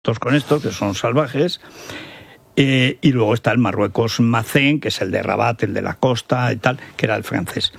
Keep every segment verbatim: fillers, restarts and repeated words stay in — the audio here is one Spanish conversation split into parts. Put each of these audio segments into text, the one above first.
todos con estos, que son salvajes. Eh, y luego está el Marruecos Macén, que es el de Rabat, el de la costa y tal, que era el francés.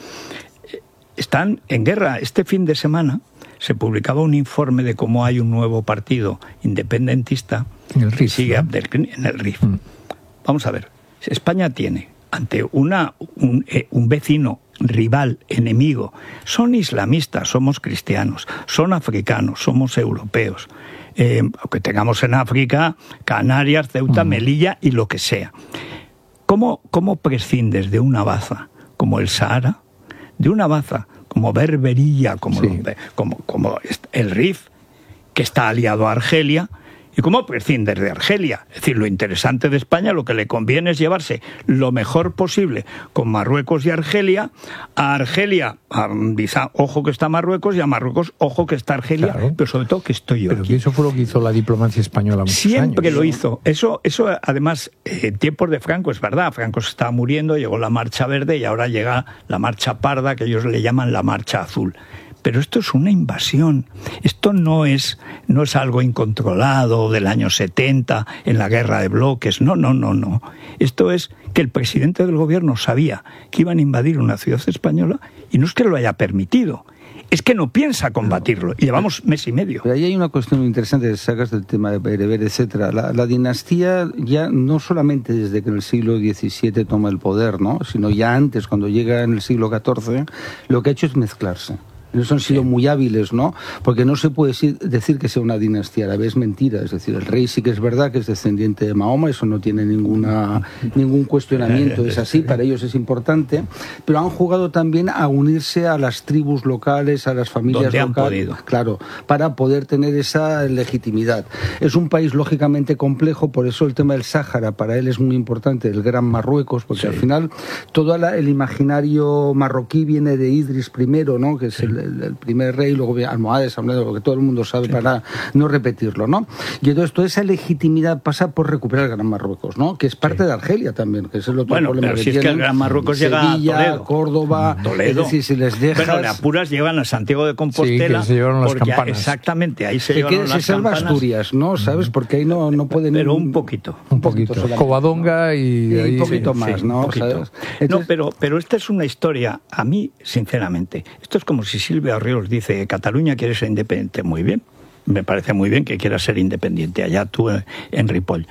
Están en guerra. Este fin de semana se publicaba un informe de cómo hay un nuevo partido independentista en el R I F, sigue ¿no? Abdelkrim en el R I F. Mm. Vamos a ver, España tiene ante una un, eh, un vecino rival, enemigo, son islamistas, somos cristianos, son africanos, somos europeos. Eh, aunque tengamos en África Canarias, Ceuta, mm. Melilla y lo que sea. ¿Cómo, cómo prescindes de una baza como el Sahara, de una baza como Berbería, como, sí. lo, como, como el R I F, que está aliado a Argelia? ¿Y cómo prescindes de Argelia? Es decir, lo interesante de España, lo que le conviene es llevarse lo mejor posible con Marruecos y Argelia. A Argelia, a, ojo que está Marruecos, y a Marruecos, ojo que está Argelia, claro. Pero sobre todo que estoy yo Pero aquí. Eso fue lo que hizo la diplomacia española muchos Siempre años, lo ¿no? hizo. Eso, eso además, en tiempos de Franco, es verdad, Franco se estaba muriendo, llegó la Marcha Verde y ahora llega la Marcha Parda, que ellos le llaman la Marcha Azul. Pero esto es una invasión. Esto no es, no es algo incontrolado del año setenta, en la guerra de bloques. No, no, no, no. Esto es que el presidente del gobierno sabía que iban a invadir una ciudad española y no es que lo haya permitido. Es que no piensa combatirlo. Y llevamos mes y medio. Pero ahí hay una cuestión muy interesante que sacas del tema de Bereber, etcétera. La, la dinastía ya no solamente desde que en el siglo diecisiete toma el poder, ¿no? Sino ya antes, cuando llega en el siglo catorce, lo que ha hecho es mezclarse. Ellos han sido sí. muy hábiles, ¿no? Porque no se puede decir que sea una dinastía, a la vez es mentira. Es decir, el rey sí que es verdad que es descendiente de Mahoma, eso no tiene ninguna ningún cuestionamiento, es así, para ellos es importante, pero han jugado también a unirse a las tribus locales, a las familias Donde locales, han podido. Claro, para poder tener esa legitimidad. Es un país lógicamente complejo, por eso el tema del Sáhara para él es muy importante, el Gran Marruecos, porque sí. al final todo la, el imaginario marroquí viene de Idris primero, ¿no? Que es sí. el El, el primer rey, luego Almohades, lo que todo el mundo sabe, sí. para no repetirlo, ¿no? Y entonces toda esa legitimidad pasa por recuperar el Gran Marruecos, ¿no? Que es parte sí. de Argelia también, que es el otro bueno, problema pero que si tienen. Es que el Gran Marruecos Sevilla, llega a Toledo, Córdoba, Toledo. Es decir, si les dejas... Bueno, le apuras, llegan a Santiago de Compostela, sí, que se llevaron las porque campanas. Exactamente, ahí se que llevaron se las salva campanas. Asturias, ¿no? ¿Sabes? Porque ahí no, no pueden... Pero un poquito. Un poquito. poquito Covadonga y... y ahí, un poquito sí, más, sí, ¿no? Poquito. ¿Sabes? Entonces... No, pero, pero esta es una historia, a mí, sinceramente, esto es como si Silvia Ríos dice que Cataluña quiere ser independiente. Muy bien, me parece muy bien que quieras ser independiente, allá tú en Ripoll.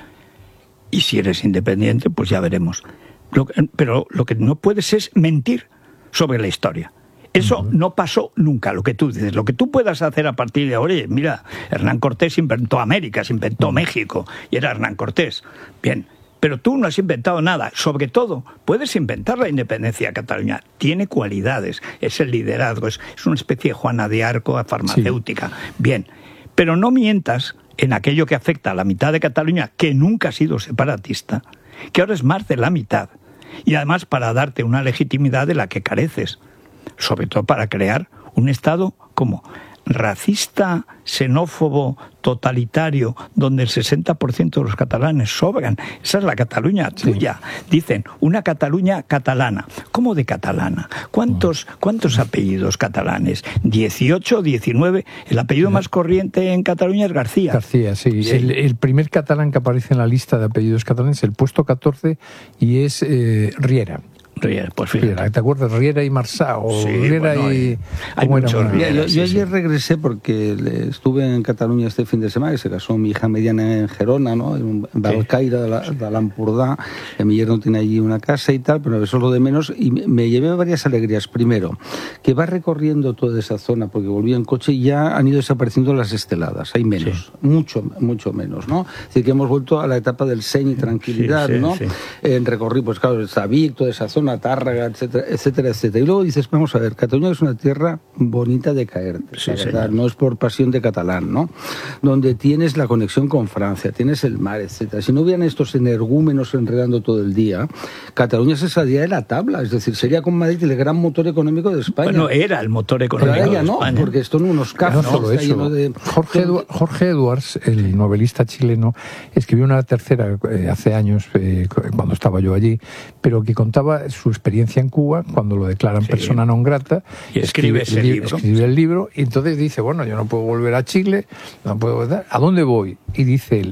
Y si eres independiente, pues ya veremos. Lo que, pero lo que no puedes es mentir sobre la historia. Eso uh-huh. no pasó nunca, lo que tú dices. Lo que tú puedas hacer a partir de ahora, mira, Hernán Cortés inventó América, se inventó uh-huh. México, y era Hernán Cortés. Bien, pero tú no has inventado nada. Sobre todo, puedes inventar la independencia de Cataluña. Tiene cualidades, es el liderazgo, es, es una especie de Juana de Arco farmacéutica. Sí. Bien, pero no mientas en aquello que afecta a la mitad de Cataluña, que nunca ha sido separatista, que ahora es más de la mitad. Y además para darte una legitimidad de la que careces. Sobre todo para crear un Estado como racista, xenófobo, totalitario, donde el sesenta por ciento de los catalanes sobran. Esa es la Cataluña tuya. Sí. Dicen, una Cataluña catalana. ¿Cómo de catalana? ¿Cuántos, cuántos apellidos catalanes? dieciocho, diecinueve. El apellido más corriente en Cataluña es García. García, sí. sí. El, el primer catalán que aparece en la lista de apellidos catalanes, el puesto catorce, y es eh, Riera. Riera, pues fíjate. Riera, ¿te acuerdas? Riera y Marsá, o sí, Riera bueno, y... Hay muchos Riera, yo, sí, yo ayer sí. regresé porque estuve en Cataluña este fin de semana, y se casó mi hija mediana en Gerona, ¿no? En Balcaira de, la, de l'Empordà, que mi yerno tiene allí una casa y tal, pero eso es lo de menos, y me llevé varias alegrías. Primero, que va recorriendo toda esa zona, porque volví en coche y ya han ido desapareciendo las esteladas, hay menos, sí. mucho, mucho menos, ¿no? Es decir, que hemos vuelto a la etapa del Seny y tranquilidad, sí, sí, ¿no? Sí. En recorrido, pues claro, Sabic, toda esa zona, Tárraga, etcétera, etcétera, etcétera. Y luego dices, vamos a ver, Cataluña es una tierra bonita de caerte, sí, la verdad, no es por pasión de catalán, ¿no? Donde tienes la conexión con Francia, tienes el mar, etcétera. Si no hubieran estos energúmenos enredando todo el día, Cataluña se saldría de la tabla, es decir, sería con Madrid el gran motor económico de España. Bueno, era el motor económico pero ya de no, España. Porque esto en unos cafés. No solo está eso. Lleno de... Jorge, Edu- Jorge Edwards, el novelista chileno, escribió una tercera eh, hace años, eh, cuando estaba yo allí, pero que contaba su experiencia en Cuba cuando lo declaran Sí. persona non grata. Y escribe ese li- libro. Escribe el libro y entonces dice, bueno, yo no puedo volver a Chile, no puedo volver, ¿a dónde voy? Y dice él,